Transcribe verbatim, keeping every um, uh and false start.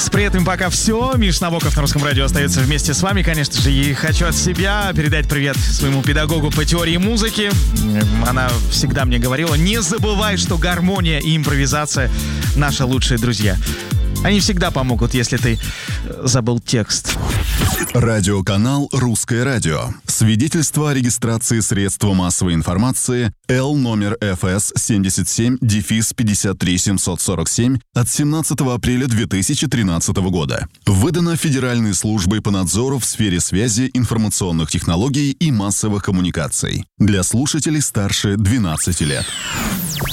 С приятным пока все. Миш Набоков на Русском радио остается вместе с вами, конечно же. И хочу от себя передать привет своему педагогу по теории музыки. Она всегда мне говорила: не забывай, что гармония и импровизация — наши лучшие друзья. Они всегда помогут, если ты забыл текст. Радиоканал «Русское радио». Свидетельство о регистрации средства массовой информации Л номер эф эс семьдесят семь пятьдесят три семьсот сорок семь от семнадцатого апреля две тысячи тринадцатого года. Выдано Федеральной службой по надзору в сфере связи, информационных технологий и массовых коммуникаций. Для слушателей старше двенадцати лет.